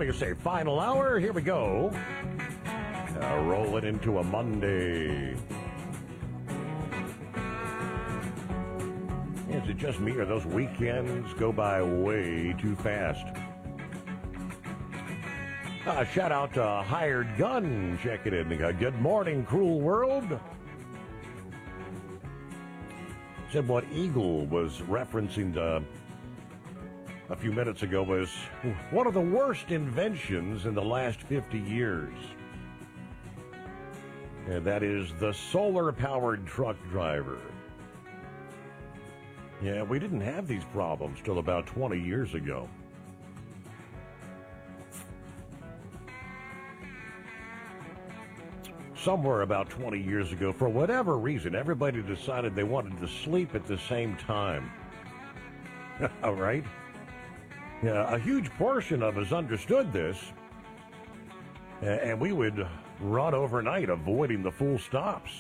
you say? Final hour? Here we go. Rolling into a Monday. Is it just me or those weekends go by way too fast? Shout out to Hired Gun checking in. Good morning, cruel world. Said what Eagle was referencing a few minutes ago was one of the worst inventions in the last 50 years. And that is the solar-powered truck driver. Yeah, we didn't have these problems till about 20 years ago. Somewhere about 20 years ago, for whatever reason, everybody decided they wanted to sleep at the same time. All right? Yeah, a huge portion of us understood this, and we would run overnight avoiding the full stops.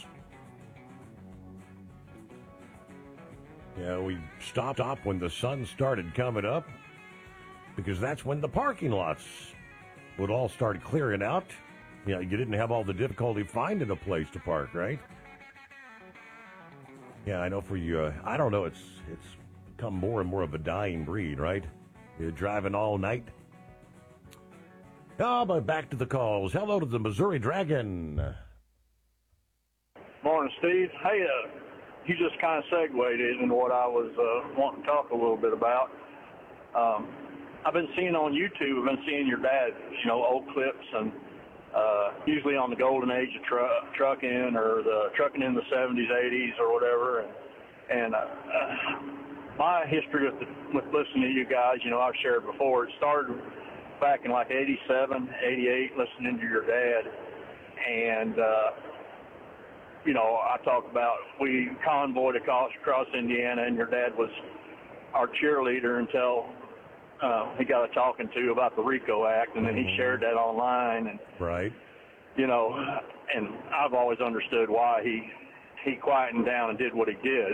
Yeah, we stopped up when the sun started coming up, because that's when the parking lots would all start clearing out. Yeah, you didn't have all the difficulty finding a place to park, right? Yeah, I know for you, I don't know, it's become more and more of a dying breed, right? You're driving all night. Oh, but back to the calls. Hello to the Missouri Dragon. Morning, Steve. Hey, you just kind of segued into what I was wanting to talk a little bit about. I've been seeing on YouTube, I've been seeing your dad, old clips, and usually on the golden age of trucking or the trucking in the 70s, 80s or whatever. And my history with listening to you guys, I've shared before, it started back in like 87, 88, listening to your dad. And, I talk about we convoyed across Indiana, and your dad was our cheerleader until he got a talking to about the RICO Act, and then he shared that online. And, right. And I've always understood why he quietened down and did what he did,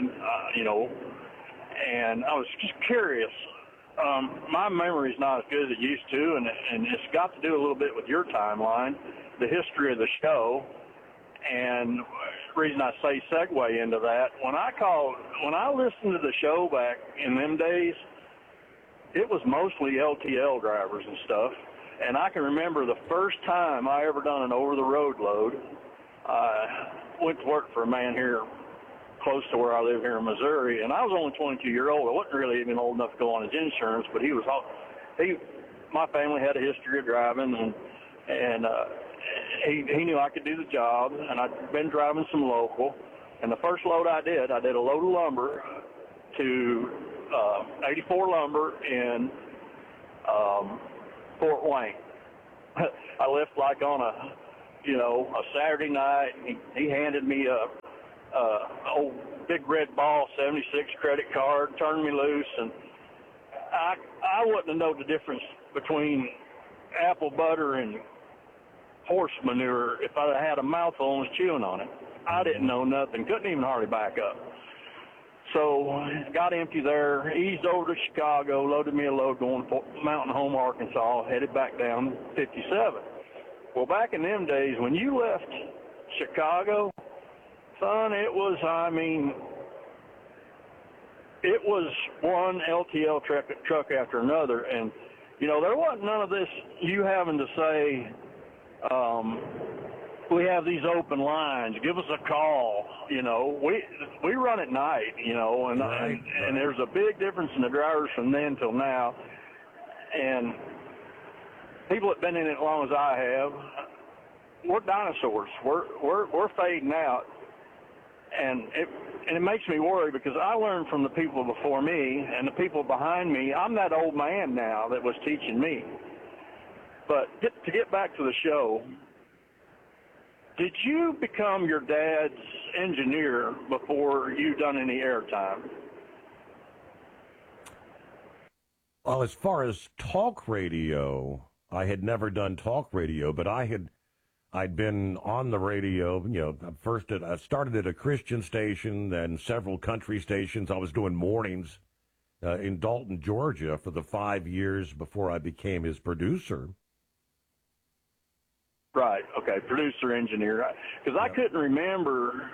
and I was just curious. My memory's not as good as it used to, and it's got to do a little bit with your timeline, the history of the show, and the reason I say segue into that, when I listened to the show back in them days, it was mostly LTL drivers and stuff, and I can remember the first time I ever done an over-the-road load. I went to work for a man here close to where I live here in Missouri, and I was only 22-year-old. I wasn't really even old enough to go on his insurance, but my family had a history of driving, and he knew I could do the job, and I'd been driving some local. And the first load I did a load of lumber to 84 Lumber in Fort Wayne. I left like on a Saturday night. He handed me a old big red ball 76 credit card, turned me loose, and I wouldn't have known the difference between apple butter and horse manure if I'd had a mouthful and was chewing on it. I didn't know nothing, couldn't even hardly back up. So got empty there, eased over to Chicago, loaded me a load going to Mountain Home, Arkansas, headed back down 57. Well, back in them days, when you left Chicago, son, it was one LTL truck after another. And, there wasn't none of this you having to say, we have these open lines, give us a call. We run at night, and there's a big difference in the drivers from then till now. And people that have been in it as long as I have, we're dinosaurs. We're fading out. And it makes me worry because I learned from the people before me and the people behind me. I'm that old man now that was teaching me. But to get back to the show, did you become your dad's engineer before you done any airtime? Well, as far as talk radio, I had never done talk radio, but I'd been on the radio, first I started at a Christian station, then several country stations. I was doing mornings in Dalton, Georgia for the 5 years before I became his producer. Right. Okay. Producer, engineer. Because I couldn't remember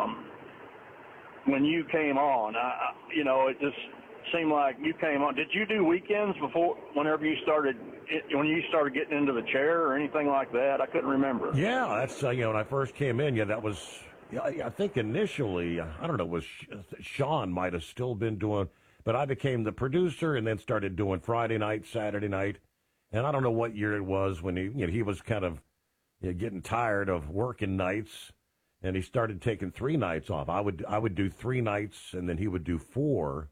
when you came on. It just seemed like you came on. Did you do weekends before? Whenever you started, when you started getting into the chair or anything like that? I couldn't remember. Yeah, that's when I first came in. Yeah, that was. Yeah, I think initially, I don't know, was Sean might have still been doing, but I became the producer and then started doing Friday night, Saturday night, and I don't know what year it was when he was kind of getting tired of working nights, and he started taking 3 nights off. I would do 3 nights, and then he would do 4.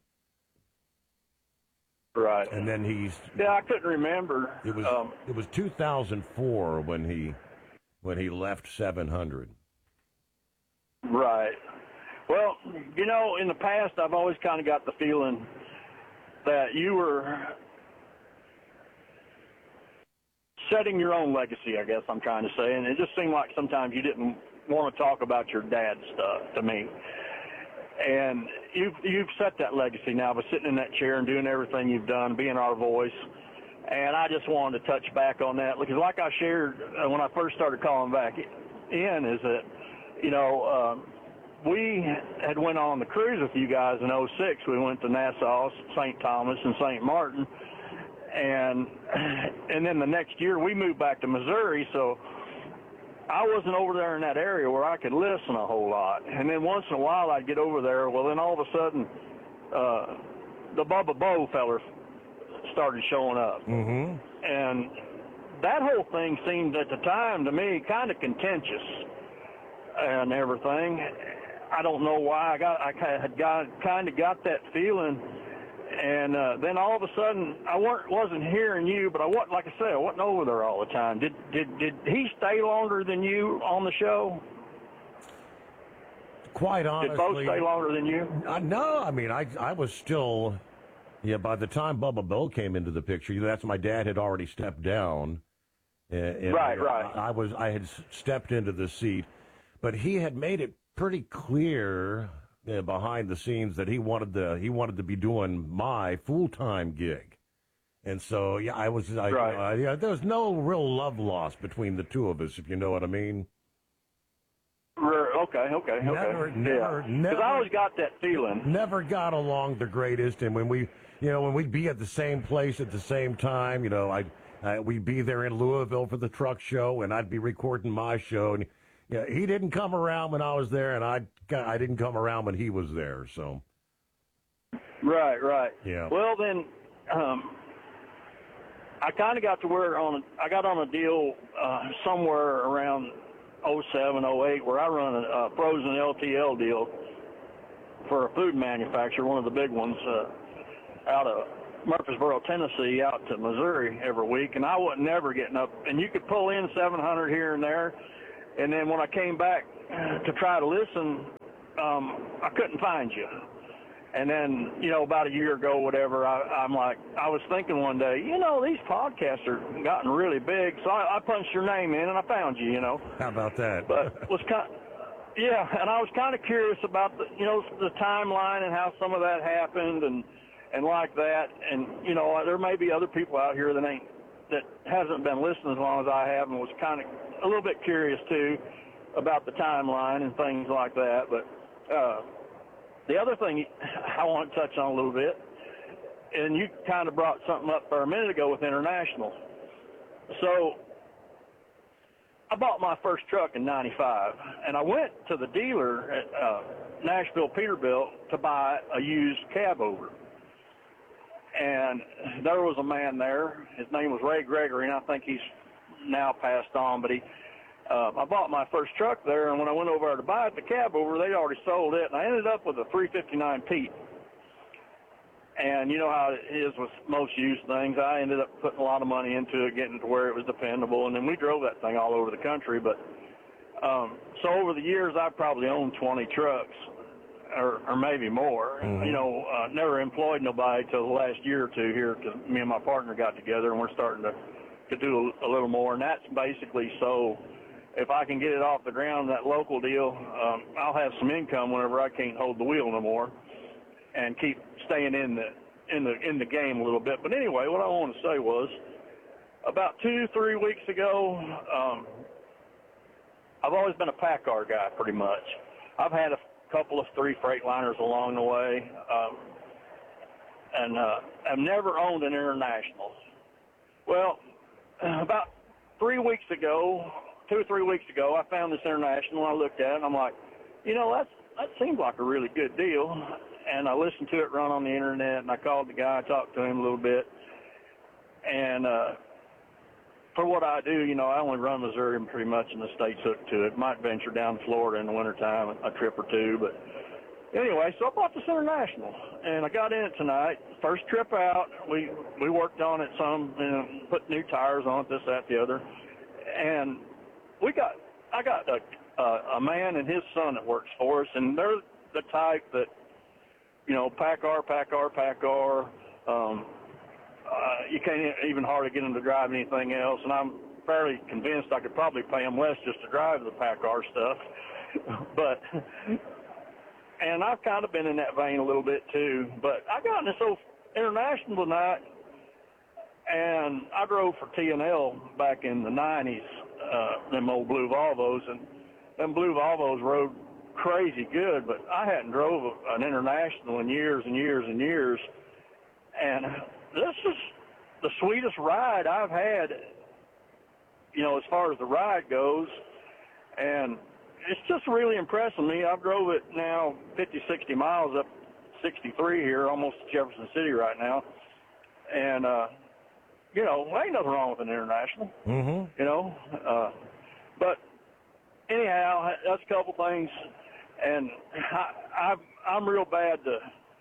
Right. And then I couldn't remember. It was 2004 when he left 700. Right. Well, in the past, I've always kind of got the feeling that you were setting your own legacy, I guess I'm trying to say. And it just seemed like sometimes you didn't want to talk about your dad's stuff to me. And you've set that legacy now by sitting in that chair and doing everything you've done, being our voice. And I just wanted to touch back on that because like I shared when I first started calling back in is that, we had went on the cruise with you guys in '06. We went to Nassau, St. Thomas, and St. Martin. And then the next year we moved back to Missouri, so I wasn't over there in that area where I could listen a whole lot. And then once in a while I'd get over there. Well, then all of a sudden the Bubba Bo feller started showing up. Mm-hmm. And that whole thing seemed at the time to me kind of contentious and everything. I don't know why. I kind of got that feeling. And then all of a sudden, I wasn't hearing you, but I wasn't over there all the time. Did he stay longer than you on the show? Quite honestly, did both stay longer than you? No, I mean I was still. Yeah, by the time Bubba Bill came into the picture, that's my dad had already stepped down. And right. I had stepped into the seat, but he had made it pretty clear behind the scenes that he wanted to be doing my full-time gig. And so there was no real love lost between the two of us, if you know what I mean. Okay. Never. Because I always got that feeling. Never got along the greatest, and when we'd be at the same place at the same time, we'd be there in Louisville for the truck show, and I'd be recording my show, and he didn't come around when I was there, and I didn't come around when he was there. So. Right. Yeah. Well, then, I kind of got to where I got on a deal somewhere around '07, '08, where I run a frozen LTL deal for a food manufacturer, one of the big ones, out of Murfreesboro, Tennessee, out to Missouri every week, and I wasn't never getting up. And you could pull in 700 here and there. And then when I came back to try to listen, I couldn't find you. And then, about a year ago, whatever, I was thinking one day, these podcasts are gotten really big. So I punched your name in and I found you, How about that? But and I was kind of curious about the timeline and how some of that happened and like that. And, there may be other people out here that hasn't been listening as long as I have and was kind of a little bit curious too about the timeline and things like that. But the other thing I want to touch on a little bit, and you kind of brought something up there a minute ago with International. So I bought my first truck in '95, and I went to the dealer at Nashville Peterbilt to buy a used cab over. And there was a man there. His name was Ray Gregory, and I think he's now passed on. But I bought my first truck there, and when I went over there to buy it, the cab over, they'd already sold it, and I ended up with a 359 Pete. And you know how it is with most used things. I ended up putting a lot of money into it, getting to where it was dependable, and then we drove that thing all over the country. But so over the years, I've probably owned 20 trucks. Or maybe more. Mm-hmm. Never employed nobody till the last year or two here because me and my partner got together and we're starting to do a little more. And that's basically so if I can get it off the ground, that local deal, I'll have some income whenever I can't hold the wheel no more and keep staying in the game a little bit. But anyway, what I want to say was about 2-3 weeks ago, I've always been a PACCAR guy pretty much. I've had a couple of 3 Freightliners along the way, and I've never owned an International. Well, about 3 weeks ago, 2 or 3 weeks ago, I found this International, and I looked at it, and I'm like, that seems like a really good deal. And I listened to it run on the internet, and I called the guy, I talked to him a little bit. And for what I do, I only run Missouri pretty much in the states hooked to it. Might venture down to Florida in the wintertime, a trip or two. But anyway, so I bought this International, and I got in it tonight. First trip out, we worked on it some, put new tires on it, this, that, the other. And I got a man and his son that works for us, and they're the type that, PACCAR. You can't even hardly get them to drive anything else, and I'm fairly convinced I could probably pay them less just to drive the PACCAR stuff. And I've kind of been in that vein a little bit too. But I got in this old International tonight, and I drove for T&L back in the 90s, them old blue Volvos, and them blue Volvos rode crazy good, but I hadn't drove an International in years and years and years. And this is the sweetest ride I've had, as far as the ride goes. And it's just really impressing me. I've drove it now 50, 60 miles up 63 here, almost to Jefferson City right now. And, there ain't nothing wrong with an International, but anyhow, that's a couple things. And I'm real bad to,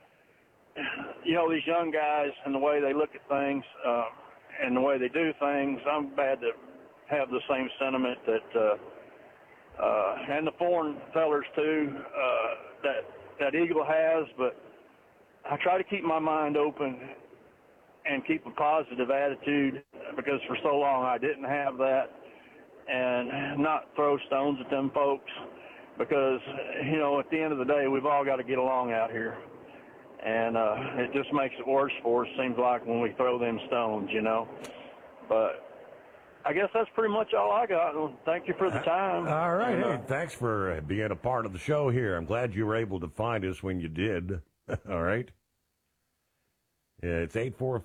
these young guys and the way they look at things and the way they do things, I'm bad to have the same sentiment that and the foreign fellers too that Eagle has, but I try to keep my mind open and keep a positive attitude, because for so long I didn't have that, and not throw stones at them folks, because at the end of the day we've all got to get along out here. And it just makes it worse for us, seems like, when we throw them stones, But I guess that's pretty much all I got. Thank you for the time. All right. Hey, thanks for being a part of the show here. I'm glad you were able to find us when you did. All right. It's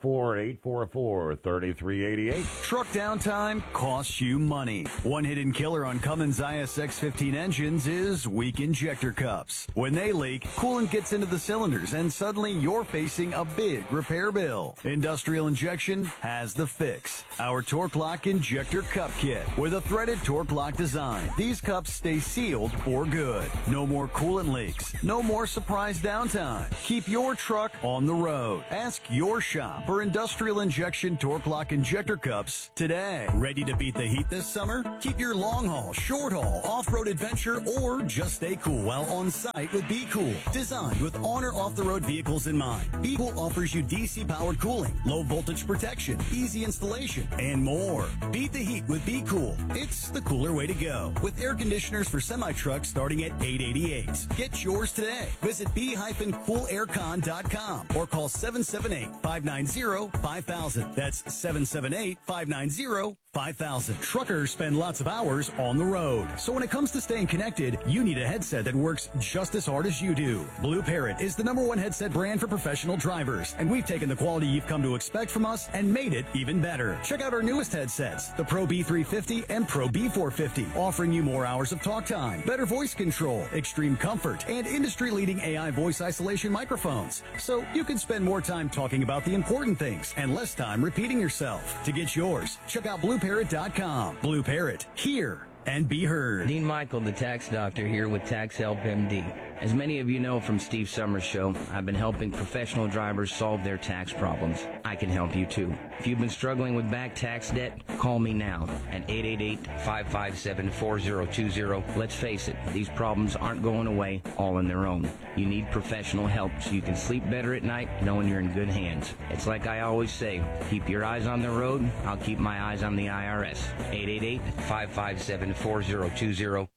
844-844-3388. Truck downtime costs you money. One hidden killer on Cummins ISX-15 engines is weak injector cups. When they leak, coolant gets into the cylinders, and suddenly you're facing a big repair bill. Industrial Injection has the fix. Our Torque Lock Injector Cup Kit with a threaded Torque Lock design. These cups stay sealed for good. No more coolant leaks. No more surprise downtime. Keep your truck on the road. Ask your shop for Industrial Injection Torque Lock Injector Cups today. Ready to beat the heat this summer? Keep your long haul, short haul, off-road adventure, or just stay cool while on site with Be Cool. Designed with on or off-the-road vehicles in mind, Be Cool offers you DC-powered cooling, low voltage protection, easy installation, and more. Beat the heat with Be Cool. It's the cooler way to go. With air conditioners for semi-trucks starting at $888. Get yours today. Visit b-coolaircon.com or call 778-590-5000. That's 778-590-5000. Truckers spend lots of hours on the road. So when it comes to staying connected, you need a headset that works just as hard as you do. Blue Parrot is the #1 headset brand for professional drivers, and we've taken the quality you've come to expect from us and made it even better. Check out our newest headsets, the Pro B350 and Pro B450, offering you more hours of talk time, better voice control, extreme comfort, and industry-leading AI voice isolation microphones. So you can spend more time talking about the important things and less time repeating yourself. To get yours, check out BlueParrot.com. Blue Parrot, hear and be heard. Dean Michael, the tax doctor, here with Tax Help MD. As many of you know from Steve Summers' show, I've been helping professional drivers solve their tax problems. I can help you too. If you've been struggling with back tax debt, call me now at 888-557-4020. Let's face it, these problems aren't going away all on their own. You need professional help so you can sleep better at night knowing you're in good hands. It's like I always say, keep your eyes on the road, I'll keep my eyes on the IRS. 888-557-4020.